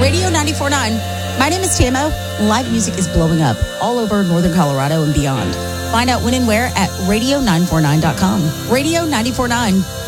Radio 94.9. My name is Tamo. Live music is blowing up all over Northern Colorado and beyond. Find out when and where at radio949.com. Radio 94.9.